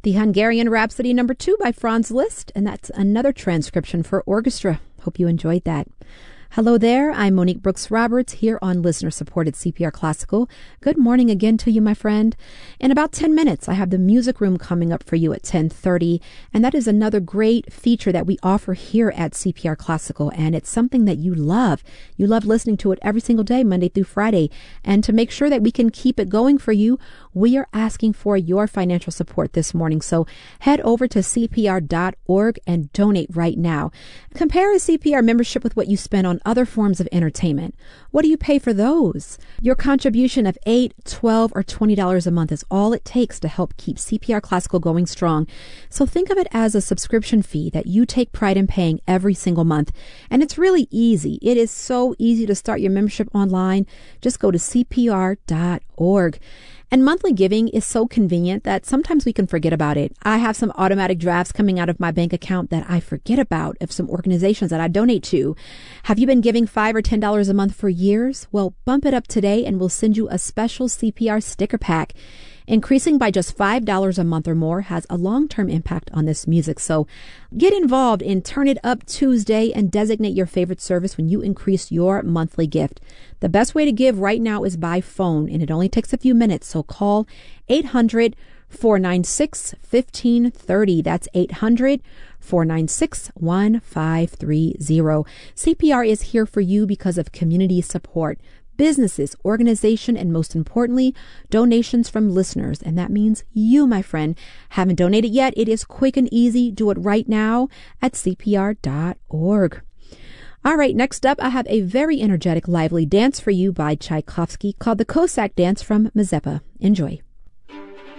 The Hungarian Rhapsody number 2 by Franz Liszt, and that's another transcription for orchestra. Hope you enjoyed that. Hello there, I'm Monique Brooks Roberts here on listener-supported CPR Classical. Good morning again to you, my friend. In about 10 minutes, I have the music room coming up for you at 10:30, and that is another great feature that we offer here at CPR Classical, and it's something that you love. You love listening to it every single day, Monday through Friday, and to make sure that we can keep it going for you, we are asking for your financial support this morning. So head over to CPR.org and donate right now. Compare a CPR membership with what you spend on other forms of entertainment. What do you pay for those? Your contribution of $8, $12, or $20 a month is all it takes to help keep CPR Classical going strong. So think of it as a subscription fee that you take pride in paying every single month. And it's really easy. It is so easy to start your membership online. Just go to CPR.org. And monthly giving is so convenient that sometimes we can forget about it. I have some automatic drafts coming out of my bank account that I forget about of some organizations that I donate to. Have you been giving $5 or $10 a month for years? Well, bump it up today and we'll send you a special CPR sticker pack. Increasing by just $5 a month or more has a long-term impact on this music. So get involved in Turn It Up Tuesday and designate your favorite service when you increase your monthly gift. The best way to give right now is by phone, and it only takes a few minutes. So call 800-496-1530. That's 800-496-1530. CPR is here for you because of community support. Businesses, organization, and most importantly, donations from listeners. And that means you, my friend, haven't donated yet. It is quick and easy. Do it right now at CPR.org. All right, next up, I have a very energetic, lively dance for you by Tchaikovsky called the Cossack Dance from Mazeppa. Enjoy.